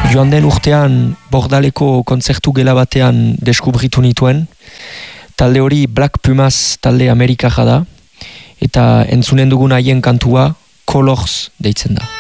Joan den urtean Bordaleko kontzertu gela batean deskubritu nituen. Talde hori Black Pumas talde Amerikaja da, eta entzunen dugun haien kantua Colors deitzen da.